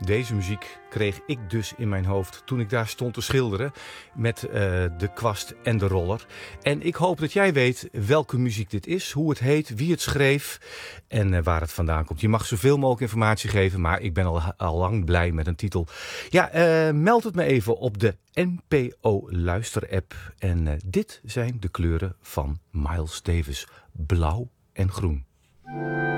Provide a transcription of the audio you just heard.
Deze muziek kreeg ik dus in mijn hoofd toen ik daar stond te schilderen met de kwast en de roller. En ik hoop dat jij weet welke muziek dit is, hoe het heet, wie het schreef en waar het vandaan komt. Je mag zoveel mogelijk informatie geven, maar ik ben al lang blij met een titel. Ja, meld het me even op de NPO Luister-app. En dit zijn de kleuren van Miles Davis. Blauw en groen.